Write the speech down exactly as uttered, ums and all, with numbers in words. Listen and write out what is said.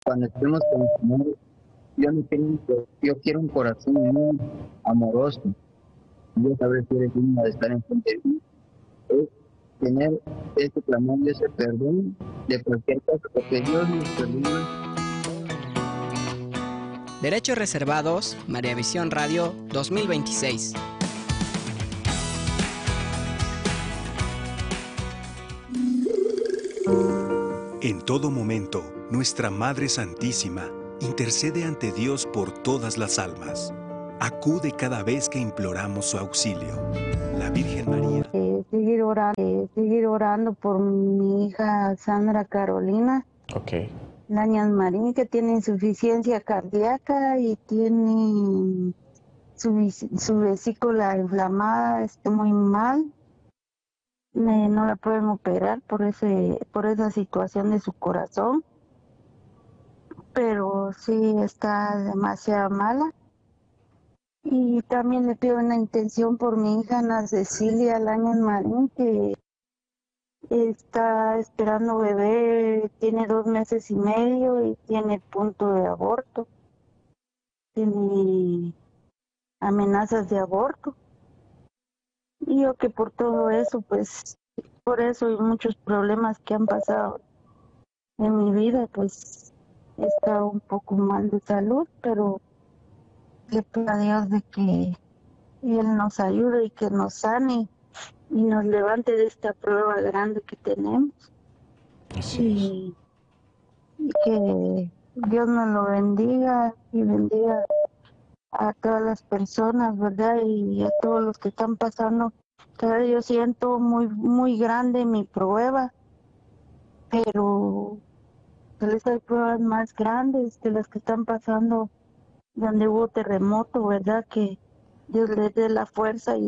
cuando estemos con el Señor, yo no quiero un, yo quiero un corazón muy amoroso. Yo saber si eres digna de estar enfrente de mí. Es tener ese clamor y ese perdón de cualquier cosa, porque Dios nos perdona. Derechos reservados, María Visión Radio dos mil veintiséis. En todo momento, nuestra Madre Santísima intercede ante Dios por todas las almas. Acude cada vez que imploramos su auxilio. La Virgen María. Eh, seguir orando, eh, seguir orando por mi hija Sandra Carolina. Ok. Lañas Marín, que tiene insuficiencia cardíaca y tiene su, su vesícula inflamada, está muy mal. Me, no la pueden operar por ese por esa situación de su corazón, pero sí está demasiado mala. Y también le pido una intención por mi hija Ana Cecilia Lañas Marín, que está esperando bebé, tiene dos meses y medio y tiene punto de aborto, tiene amenazas de aborto. Y yo que por todo eso, pues, por eso y muchos problemas que han pasado en mi vida, pues, he estado un poco mal de salud, pero le pido a Dios de que Él nos ayude y que nos sane y nos levante de esta prueba grande que tenemos. Y, y que Dios nos lo bendiga y bendiga a todas las personas, ¿verdad? Y a todos los que están pasando. Cada vez yo siento muy, muy grande mi prueba, pero tal vez hay pruebas más grandes que las que están pasando donde hubo terremoto, ¿verdad? Que Dios les dé la fuerza y